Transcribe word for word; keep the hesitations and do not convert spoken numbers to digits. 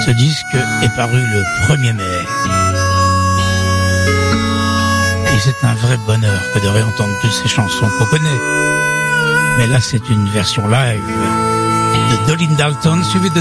Ce disque est paru le premier mai. Et c'est un vrai bonheur que de réentendre toutes ces chansons qu'on connaît. Mais là, c'est une version live de Dolly Dalton, suivie de